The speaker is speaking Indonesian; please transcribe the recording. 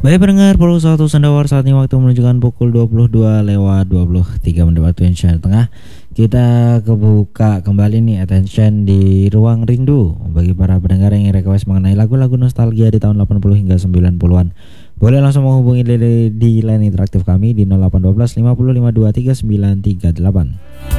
Baik pendengar, Pukul 1 Sandawar saat ini waktu menunjukkan pukul 22 lewat 23 menit waktu Indonesia Tengah. Kita kebuka kembali nih attention di Ruang Rindu bagi para pendengar yang ingin request mengenai lagu-lagu nostalgia di tahun 80 hingga 90-an. Boleh langsung menghubungi di line interaktif kami di 0812 50 52 3938.